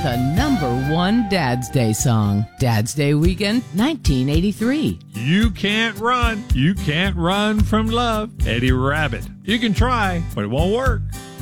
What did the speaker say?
the #1 Dad's Day song. Dad's Day weekend, 1983. You can't run from love, Eddie Rabbit. You can try, but it won't work.